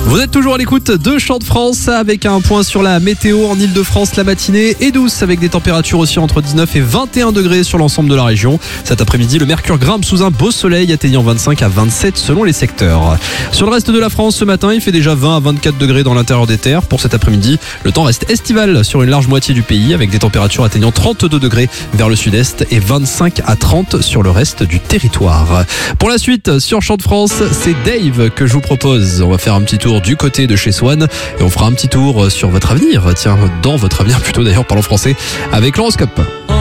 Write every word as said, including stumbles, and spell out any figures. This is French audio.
Vous êtes toujours à l'écoute de Chant de France avec un point sur la météo en Ile-de-France. La matinée est douce avec des températures aussi entre dix-neuf et vingt et un degrés sur l'ensemble de la région. Cet après-midi, le mercure grimpe sous un beau soleil atteignant vingt-cinq à vingt-sept selon les secteurs. Sur le reste de la France, ce matin, il fait déjà vingt à vingt-quatre degrés dans l'intérieur des terres. Pour cet après-midi, le temps reste estival sur une large moitié du pays avec des températures atteignant trente-deux degrés vers le sud-est et vingt-cinq à trente sur le reste du territoire. Pour la suite, sur Chant de France, c'est Dave que je vous propose. On va faire un petit tour du côté de chez Swan et on fera un petit tour sur votre avenir, tiens, dans votre avenir plutôt d'ailleurs, parlons français, avec l'horoscope.